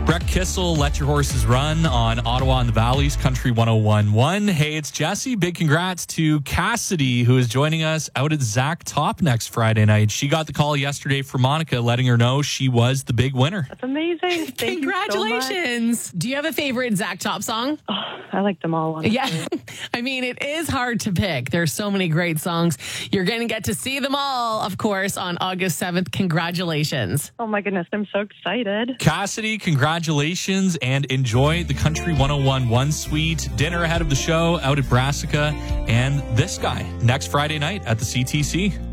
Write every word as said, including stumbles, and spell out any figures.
Breck Kissel, Let Your Horses Run on Ottawa and the Valley's Country one oh one point one. Hey, it's Jesse. Big congrats to Cassidy, who is joining us out at Zach Top next Friday night. She got the call yesterday from Monica, letting her know she was the big winner. That's amazing. Thank Congratulations. You so Do you have a favorite Zach Top song? oh, I like them all. Honestly. Yeah. I mean, it is hard to pick. There's so many great songs. You're going to get to see them all, of course, on August seventh. Congratulations. Oh my goodness. I'm so excited. Cassidy, congratulations, and enjoy the Country one oh one point one suite. Dinner ahead of the show out at Brassica, and this guy next Friday night at the C T C.